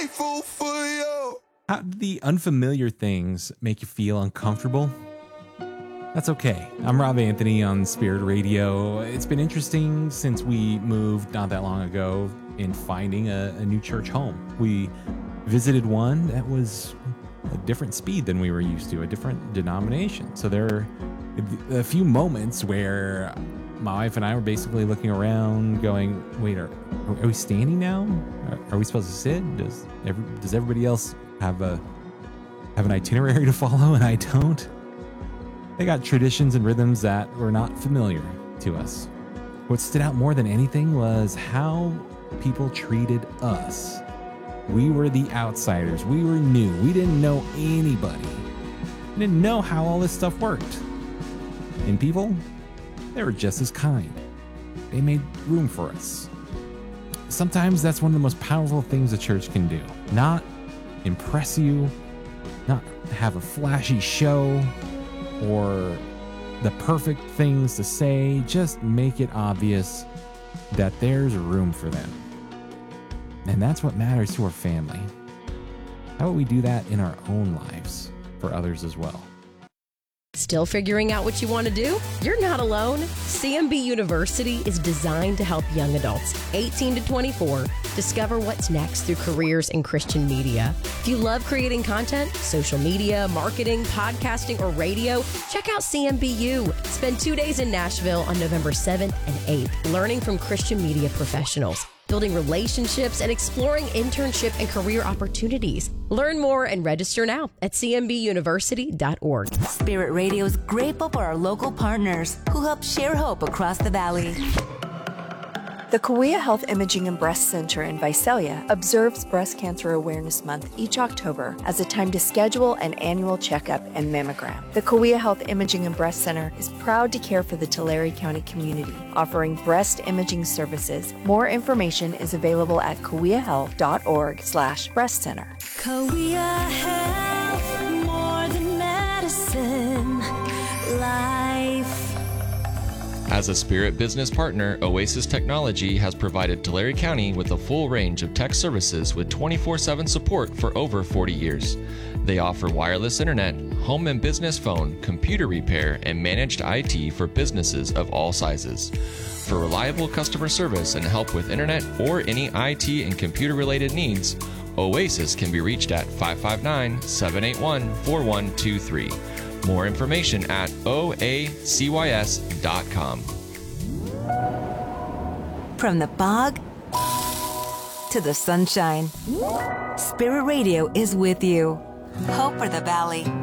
grateful for you. How do the unfamiliar things make you feel uncomfortable? That's okay. I'm Rob Anthony on Spirit Radio. It's been interesting since we moved not that long ago in finding a new church home. We visited one that was a different speed than we were used to, a different denomination. So there are a few moments where my wife and I were basically looking around going, wait, are we standing now? Are we supposed to sit? Does everybody else have an itinerary to follow and I don't? They got traditions and rhythms that were not familiar to us. What stood out more than anything was how people treated us. We were the outsiders. We were new. We didn't know anybody. We didn't know how all this stuff worked. And people, they were just as kind. They made room for us. Sometimes that's one of the most powerful things a church can do. Not impress you, not have a flashy show or the perfect things to say, just make it obvious that there's room for them. And that's what matters to our family. How about we do that in our own lives for others as well? Still figuring out what you want to do? You're not alone. CMB University is designed to help young adults, 18 to 24, discover what's next through careers in Christian media. If you love creating content, social media, marketing, podcasting, or radio, check out CMBU. Spend 2 days in Nashville on November 7th and 8th, learning from Christian media professionals, building relationships, and exploring internship and career opportunities. Learn more and register now at cmbuniversity.org. Spirit Radio is grateful for our local partners who help share hope across the valley. The Kauai Health Imaging and Breast Center in Visalia observes Breast Cancer Awareness Month each October as a time to schedule an annual checkup and mammogram. The Kauai Health Imaging and Breast Center is proud to care for the Tulare County community, offering breast imaging services. More information is available at kauaihealth.org/breast center. Kauai Health, more than medicine, life. As a Spirit business partner, Oasis Technology has provided Tulare County with a full range of tech services with 24/7 support for over 40 years. They offer wireless internet, home and business phone, computer repair, and managed IT for businesses of all sizes. For reliable customer service and help with internet or any IT and computer-related needs, Oasis can be reached at 559-781-4123. More information at oacys.com. From the bog to the sunshine, Spirit Radio is with you. Hope for the valley.